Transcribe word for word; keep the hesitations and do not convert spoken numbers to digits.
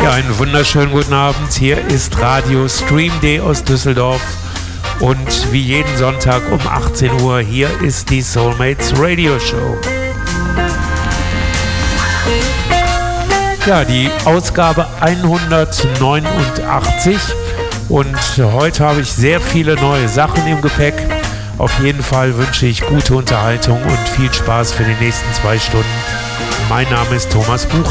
Ja, einen wunderschönen guten Abend. Hier ist Radio Stream Day aus Düsseldorf. Und wie jeden Sonntag um achtzehn Uhr, hier ist die Soulmates Radio Show. Ja, die Ausgabe hundertneunundachtzig. Und heute habe ich sehr viele neue Sachen im Gepäck. Auf jeden Fall wünsche ich gute Unterhaltung und viel Spaß für die nächsten zwei Stunden. Mein Name ist Thomas Buch.